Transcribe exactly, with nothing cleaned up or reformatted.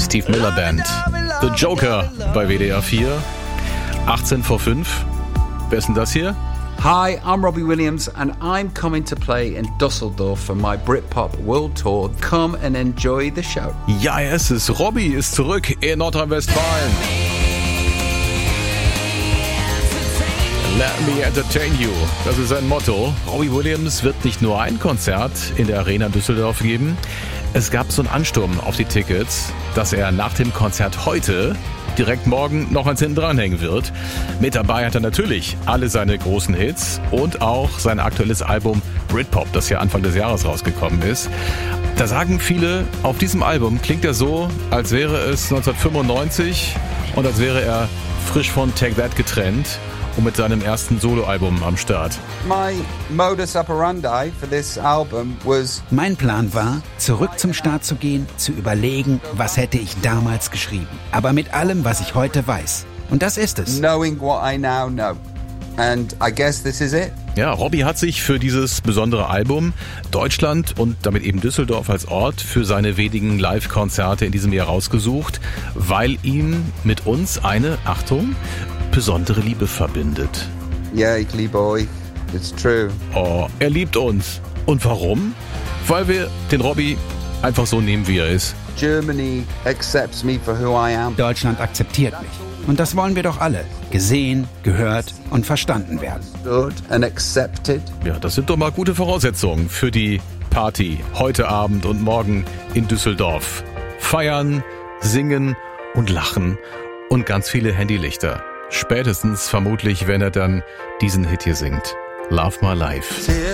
Steve Miller Band. The Joker bei W D R vier. achtzehn vor fünf. Wer ist denn das hier? Hi, I'm Robbie Williams and I'm coming to play in Düsseldorf for my Britpop World Tour. Come and enjoy the show. Ja, es ist Robbie ist zurück in Nordrhein-Westfalen. Let me entertain you. Das ist sein Motto. Robbie Williams wird nicht nur ein Konzert in der Arena Düsseldorf geben. Es gab so einen Ansturm auf die Tickets, dass er nach dem Konzert heute direkt morgen noch eins hinten dranhängen wird. Mit dabei hat er natürlich alle seine großen Hits und auch sein aktuelles Album Britpop, das ja Anfang des Jahres rausgekommen ist. Da sagen viele, auf diesem Album klingt er so, als wäre es neunzehnhundertfünfundneunzig und als wäre er frisch von Take That getrennt und mit seinem ersten Soloalbum am Start. My modus operandi for this album was... Mein Plan war, zurück zum Start zu gehen, zu überlegen, was hätte ich damals geschrieben. Aber mit allem, was ich heute weiß. Und das ist es. Knowing what I now know. And I guess this is it. Ja, Robbie hat sich für dieses besondere Album Deutschland und damit eben Düsseldorf als Ort für seine wenigen Live-Konzerte in diesem Jahr rausgesucht, weil ihm mit uns eine, Achtung, besondere Liebe verbindet. Ja, ich liebe euch. It's true. Oh, er liebt uns. Und warum? Weil wir den Robbie einfach so nehmen, wie er ist. Germany accepts me for who I am. Deutschland akzeptiert mich. Und das wollen wir doch alle. Gesehen, gehört und verstanden werden. Good and accepted. Ja, das sind doch mal gute Voraussetzungen für die Party heute Abend und morgen in Düsseldorf. Feiern, singen und lachen und ganz viele Handylichter. Spätestens vermutlich, wenn er dann diesen Hit hier singt. Love My Life.